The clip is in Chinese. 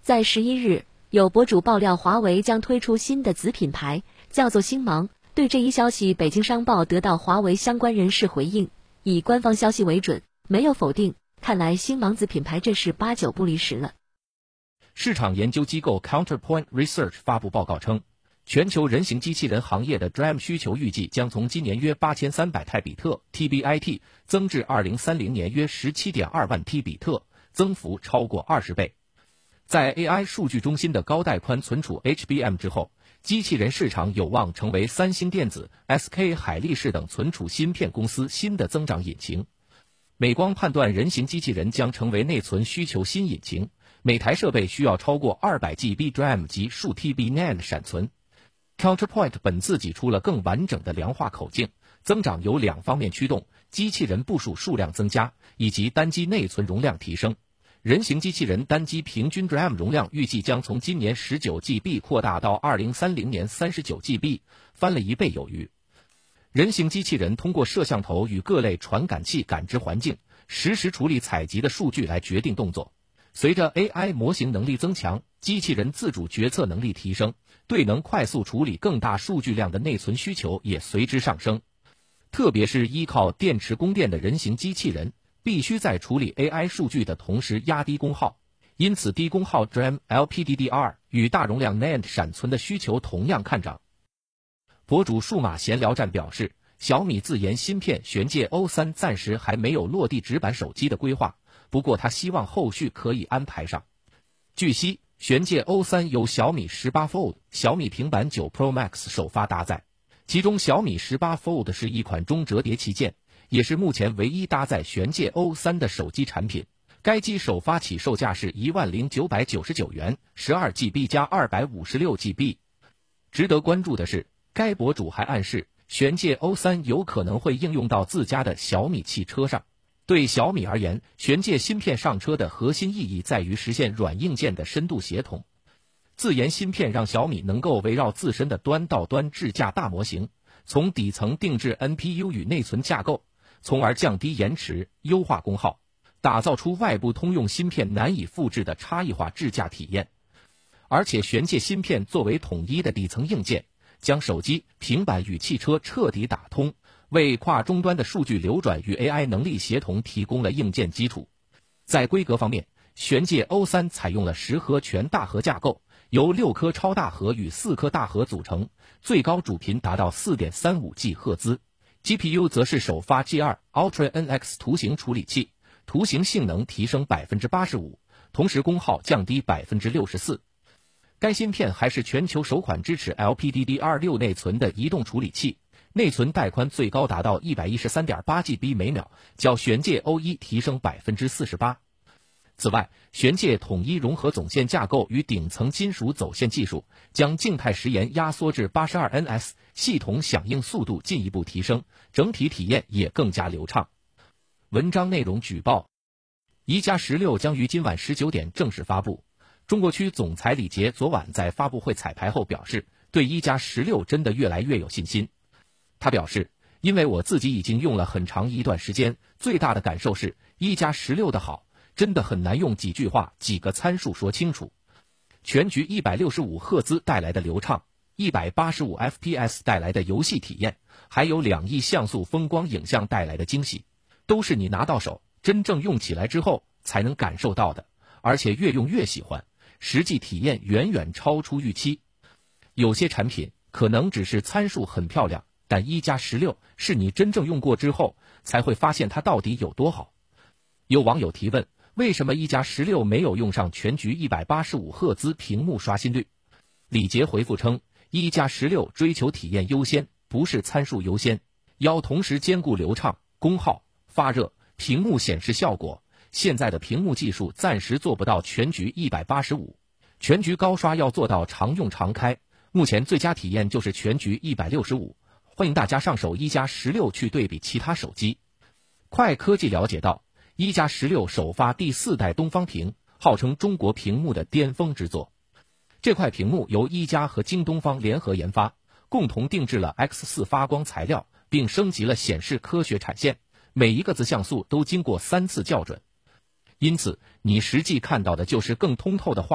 在11日，有博主爆料华为将推出新的子品牌，叫做星芒。对这一消息，北京商报得到华为相关人士回应，以官方消息为准，没有否定。看来星芒子品牌这是8、9不离10了。 市场研究机构 Counterpoint Research 发布报告称，全球人形机器人行业的 DRAM 需求预计将从今年约8300泰比特 TBIT 增至2030年约17.2万 T 比特，增幅超过20倍。在 AI 数据中心的高带宽存储 HBM 之后，机器人市场有望成为三星电子、SK 海力士等存储芯片公司新的增长引擎。美光判断人形机器人将成为内存需求新引擎，每台设备需要超过200GB DRAM 及数 TB NAND 闪存。Counterpoint 本次挤出了更完整的量化口径，增长由2方面驱动：机器人部署数量增加，以及单机内存容量提升。人形机器人单机平均 DRAM 容量预计将从今年19GB 扩大到2030年39GB， 翻了1倍有余。人形机器人通过摄像头与各类传感器感知环境，实时处理采集的数据来决定动作。随着 AI 模型能力增强，机器人自主决策能力提升，对能快速处理更大数据量的内存需求也随之上升。特别是依靠电池供电的人形机器人，必须在处理 AI 数据的同时压低功耗，因此低功耗 DRAM LPDDR 与大容量 NAND 闪存的需求同样看涨。博主数码闲聊站表示，小米自研芯片玄界 O3 暂时还没有落地直板手机的规划，不过他希望后续可以安排上。据悉，玄界 O3 由小米18 Fold、小米平板9 Pro Max 首发搭载，其中小米18 Fold 是一款中折叠旗舰，也是目前唯一搭载玄界 O3 的手机产品。该机首发起售价是10999元 ，12GB 加 256GB。值得关注的是，该博主还暗示，玄界 O3 有可能会应用到自家的小米汽车上。对小米而言，玄界芯片上车的核心意义在于实现软硬件的深度协同。自研芯片让小米能够围绕自身的端到端智驾大模型，从底层定制 NPU 与内存架构，从而降低延迟、优化功耗，打造出外部通用芯片难以复制的差异化智驾体验。而且玄界芯片作为统一的底层硬件，将手机、平板与汽车彻底打通，为跨终端的数据流转与 AI 能力协同提供了硬件基础。在规格方面，玄界 O3 采用了10核全大核架构，由6颗超大核与4颗大核组成，最高主频达到 4.35 赫兹。GPU 则是首发 G2 Ultra NX 图形处理器，图形性能提升 85%， 同时功耗降低 64%。该芯片还是全球首款支持 LPDDR6 内存的移动处理器，内存带宽最高达到 113.8GB 每秒，较玄界 O1 提升 48%。此外，玄界统一融合总线架构与顶层金属走线技术，将静态时延压缩至 82ns， 系统响应速度进一步提升，整体体验也更加流畅。文章内容举报：一加16将于今晚19点正式发布。中国区总裁李杰昨晚在发布会彩排后表示，对一加16真的越来越有信心。他表示，因为我自己已经用了很长一段时间，最大的感受是一加16的好，真的很难用几句话、几个参数说清楚。全局165赫兹带来的流畅，185 FPS 带来的游戏体验，还有2亿像素风光影像带来的惊喜，都是你拿到手，真正用起来之后才能感受到的，而且越用越喜欢，实际体验远远超出预期。有些产品可能只是参数很漂亮，但一加16是你真正用过之后才会发现它到底有多好。有网友提问，为什么一加16没有用上全局185赫兹屏幕刷新率？李杰回复称，一加16追求体验优先，不是参数优先，要同时兼顾流畅、功耗、发热、屏幕显示效果。现在的屏幕技术暂时做不到全局185，全局高刷要做到常用常开，目前最佳体验就是全局165，欢迎大家上手一加16去对比其他手机。快科技了解到，一加16首发第4代东方屏，号称中国屏幕的巅峰之作。这块屏幕由一加和京东方联合研发，共同定制了 X4 发光材料，并升级了显示科学产线，每一个子像素都经过3次校准。因此，你实际看到的就是更通透的画